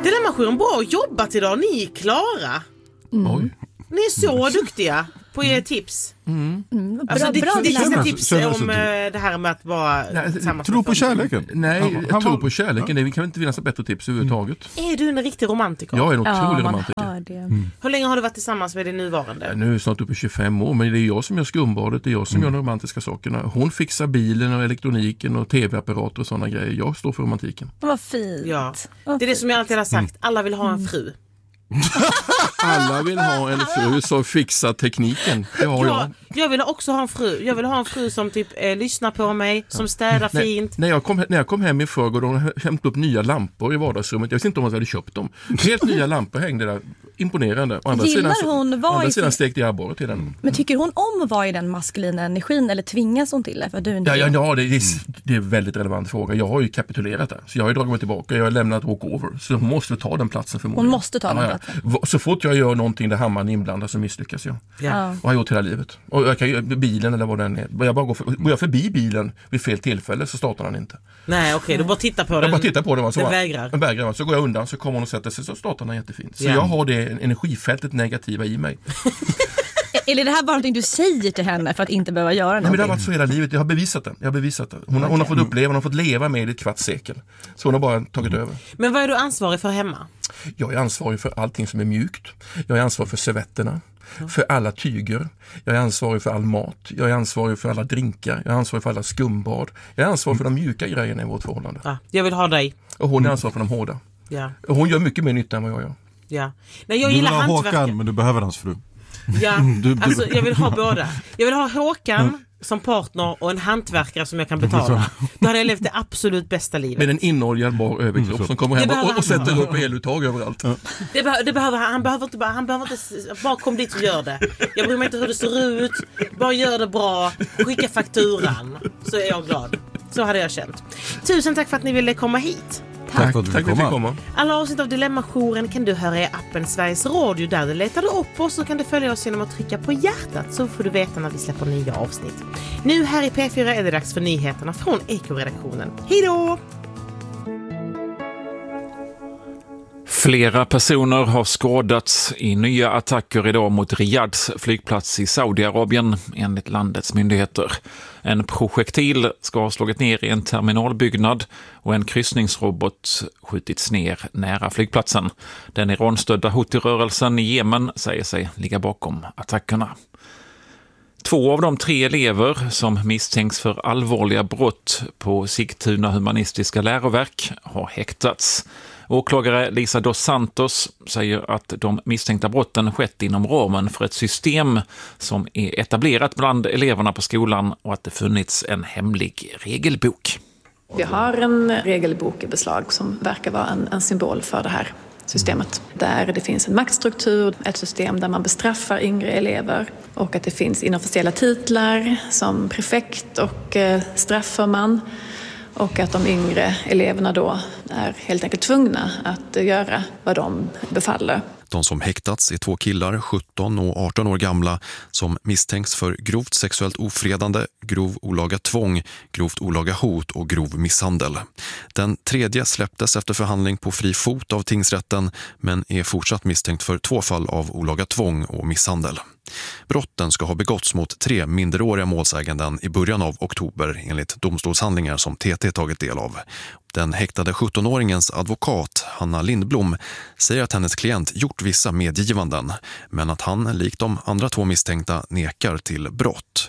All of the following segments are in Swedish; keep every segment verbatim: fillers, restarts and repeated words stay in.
Dilemma-jouren, bra jobbat idag. Ni är klara. Mm. Oj. Ni är så duktiga på era tips. Mm. Mm. Alltså, bra, det, bra, det är inga tips känner, om känner det här med att vara tillsammans. Tro på kärleken. Nej, jag tror på kärleken. Ja. Vi kan inte finnas bättre tips överhuvudtaget. Mm. Är du en riktig romantiker? Jag är en otrolig ja, romantiker. Mm. Hur länge har du varit tillsammans med din nuvarande? Ja, nu är jag snart uppe tjugofem år, men det är jag som gör skumbadet. Det är jag som mm. gör de romantiska sakerna. Hon fixar bilen och elektroniken och tv-apparater och sådana grejer. Jag står för romantiken. Vad fint. Ja. Vad det är det som jag alltid har sagt. Alla vill ha en fru. Alla vill ha en fru som fixar tekniken. Det har jag. jag. Jag vill också ha en fru. Jag vill ha en fru som typ eh, lyssnar på mig, som städar Nej, fint. När jag, kom, när jag kom hem i förrgår och hämtade upp nya lampor i vardagsrummet. Jag visste inte om jag hade köpt dem. Helt nya lampor hängde där. Imponerande. Å andra Gillar sidan, hon var andra i sidan stekte jag abborre till den. Men tycker hon om att vara i den maskulina energin eller tvingas hon till det? För du inte ja, ja, ja det, är, det är en väldigt relevant fråga. Jag har ju kapitulerat där. Så jag har ju dragit mig tillbaka. Jag har lämnat walkover. Så hon måste ta den platsen för mig. Hon måste ta den ja, platsen. Ja. Så fort jag gör någonting där hammaren är inblandad så misslyckas jag. Ja. Och har gjort hela livet. Och jag kan bilen eller vad den är. Jag bara går, för, går jag förbi bilen vid fel tillfälle så startar den inte. Nej, okej. Okay, du bara tittar på jag den. Jag bara tittar på den. Så den bara, vägrar. Den vägrar. Så går jag undan så kommer hon och sätter sig så startar den jättefint. Så ja. jag har det energifältet negativa i mig. Eller är det här bara någonting du säger till henne för att inte behöva göra någonting? Nej, men det har varit så hela livet. Jag har bevisat det. Jag har bevisat det. Hon, okay. hon har fått uppleva, hon har fått leva med i ett kvarts sekel. Så hon har bara tagit över. Men vad är du ansvarig för hemma? Jag är ansvarig för allting som är mjukt. Jag är ansvarig för servetterna. Ja. För alla tyger. Jag är ansvarig för all mat. Jag är ansvarig för alla drinkar. Jag är ansvarig för alla skumbad. Jag är ansvarig för de mjuka grejerna i vårt förhållande. Ja, jag vill ha dig. Och hon är ansvarig för de hårda. Ja. Och hon gör mycket mer nytta än vad jag gör. Ja. Nej, jag du gillar vill ha hantverket. Håkan, men du behöver hans fru. Ja, du, du... alltså jag vill ha båda. Jag vill ha Håkan mm. som partner och en hantverkare som jag kan betala. Då hade jag levt det absolut bästa livet. Med en inoljad bar överkropp mm, som kommer hem och, och sätter upp eluttag överallt. Ja. Det, be- det behöver han. Han behöver inte bara, han behöver inte bara kom dit och gör det. Jag bryr mig inte hur det ser ut. Bara gör det bra. Skicka fakturan. Så är jag glad. Så hade jag känt. Tusen tack för att ni ville komma hit. Tack för att du fick komma. komma. Alla avsnitt av Dilemma-jouren kan du höra i appen Sveriges Radio. Där du letar du upp oss så kan du följa oss genom att trycka på hjärtat så får du veta när vi släpper nya avsnitt. Nu här i P fyra är det dags för nyheterna från Eko-redaktionen. Hej då! Flera personer har skadats i nya attacker idag mot Riyads flygplats i Saudiarabien enligt landets myndigheter. En projektil ska ha slagit ner i en terminalbyggnad och en kryssningsrobot skjutits ner nära flygplatsen. Den Iranstödda Houthi-rörelsen i Jemen säger sig ligga bakom attackerna. Två av de tre elever som misstänks för allvarliga brott på Sigtuna humanistiska läroverk har häktats. Åklagare Lisa dos Santos säger att de misstänkta brotten skett inom ramen för ett system som är etablerat bland eleverna på skolan och att det funnits en hemlig regelbok. Vi har en regelbok i beslag som verkar vara en, en symbol för det här systemet. Där det finns en maktstruktur, ett system där man bestraffar yngre elever och att det finns inofficiella titlar som prefekt och eh, strafförman. Och att de yngre eleverna då är helt enkelt tvungna att göra vad de befaller. De som häktats är två killar, sjutton och arton år gamla, som misstänks för grovt sexuellt ofredande, grov olaga tvång, grovt olaga hot och grov misshandel. Den tredje släpptes efter förhandling på fri fot av tingsrätten men är fortsatt misstänkt för två fall av olaga tvång och misshandel. Brotten ska ha begåtts mot tre minderåriga målsäganden i början av oktober enligt domstolshandlingar som T T tagit del av. Den häktade sjuttonåringens advokat, Hanna Lindblom, säger att hennes klient gjort vissa medgivanden men att han, likt de andra två misstänkta, nekar till brott.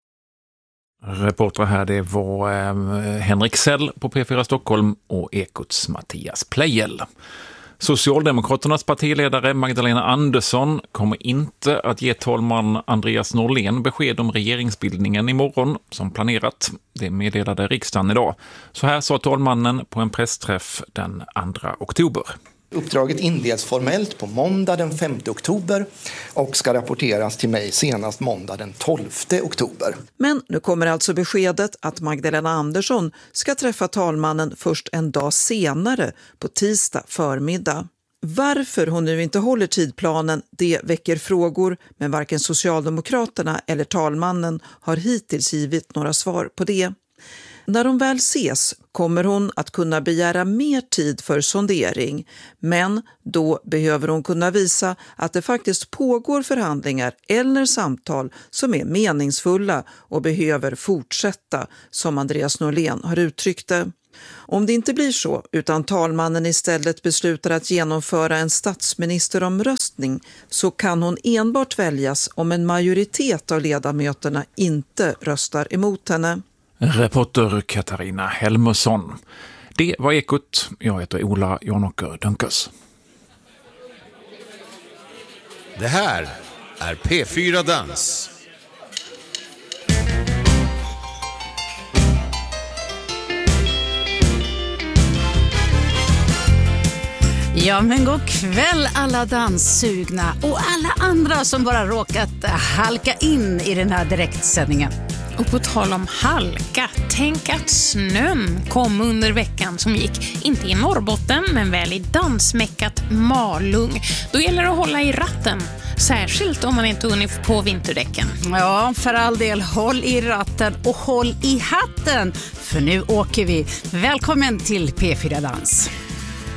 Reporter här, det var eh, Henrik Sell på P fyra Stockholm och Ekots Mattias Plejel. Socialdemokraternas partiledare Magdalena Andersson kommer inte att ge talman Andreas Norlén besked om regeringsbildningen imorgon som planerat. Det meddelade riksdagen idag. Så här sa talmannen på en pressträff den andra oktober. Uppdraget inleds formellt på måndag den femte oktober och ska rapporteras till mig senast måndag den tolfte oktober. Men nu kommer alltså beskedet att Magdalena Andersson ska träffa talmannen först en dag senare på tisdag förmiddag. Varför hon nu inte håller tidplanen, det väcker frågor, men varken Socialdemokraterna eller talmannen har hittills givit några svar på det. När de väl ses kommer hon att kunna begära mer tid för sondering, men då behöver hon kunna visa att det faktiskt pågår förhandlingar eller samtal som är meningsfulla och behöver fortsätta, som Andreas Norlén har uttryckt det. Om det inte blir så, utan talmannen istället beslutar att genomföra en statsministeromröstning, så kan hon enbart väljas om en majoritet av ledamöterna inte röstar emot henne. Reporter Katarina Helmersson. Det var Ekot. Jag heter Ola Jonåker Dunkers. Det här är P fyra Dans. Ja, men god kväll alla danssugna och alla andra som bara råkat halka in i den här direktsändningen. Och på tal om halka, tänk att snön kom under veckan som gick, inte i Norrbotten men väl i dansmäckat Malung. Då gäller det att hålla i ratten, särskilt om man inte hunnit på vinterdäcken. Ja, för all del, håll i ratten och håll i hatten, för nu åker vi. Välkommen till P fyra Dans.